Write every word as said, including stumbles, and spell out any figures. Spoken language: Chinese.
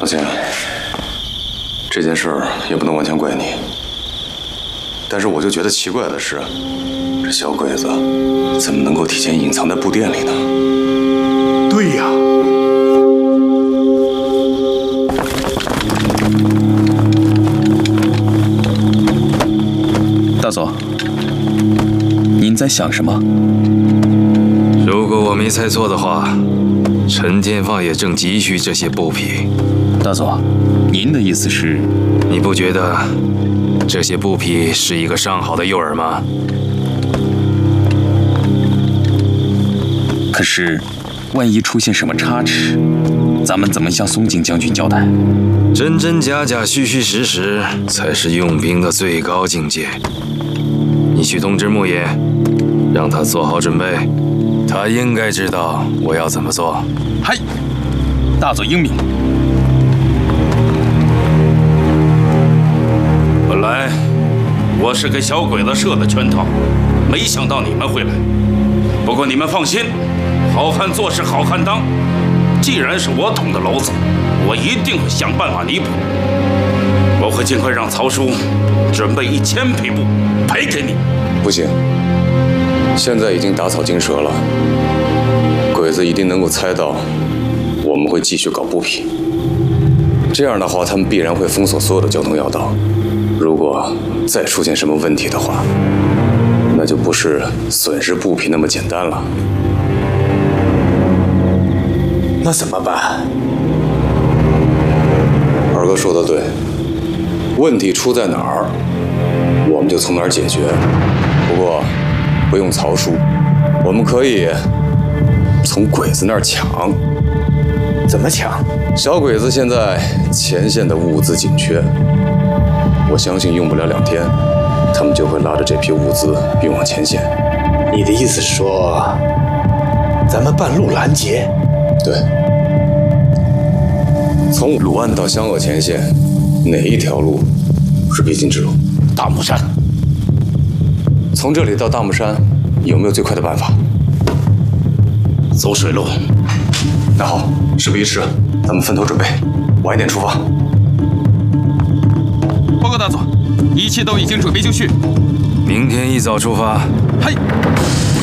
少卿，这件事儿也不能完全怪你。但是我就觉得奇怪的是，这小鬼子怎么能够提前隐藏在布店里呢？ 对呀。 大佐，您在想什么？ 如果我没猜错的话，陈天放也正急需这些布匹。 大佐，您的意思是？ 你不觉得这些布匹是一个上好的诱饵吗？ 可是，万一出现什么差池，咱们怎么向松井将军交代？ 真真假假、虚虚实实，才是用兵的最高境界。你去通知牧野，让他做好准备。他应该知道我要怎么做。 嗨，大佐英明。 本来我是给小鬼子设的圈套，没想到你们会来。不过你们放心，好汉做事好汉当。既然是我捅的娄子，我一定会想办法弥补。我会尽快让曹叔准备一千匹布赔给你。 不行，现在已经打草惊蛇了，鬼子一定能够猜到我们会继续搞布匹。这样的话，他们必然会封锁所有的交通要道。如果再出现什么问题的话，那就不是损失布匹那么简单了。 那怎么办？ 二哥说的对，问题出在哪儿，我们就从哪儿解决。不过，不用曹叔，我们可以从鬼子那儿抢。 怎么抢？ 小鬼子现在前线的物资紧缺，我相信用不了两天，他们就会拉着这批物资运往前线。 你的意思是说，咱们半路拦截？ 对。从鲁安到湘鄂前线，哪一条路是必经之路？ 大木山。 从这里到大木山，有没有最快的办法？ 走水路。 那好，事不宜迟，咱们分头准备，晚一点出发。 报告大佐，一切都已经准备就绪。 明天一早出发。 嗨。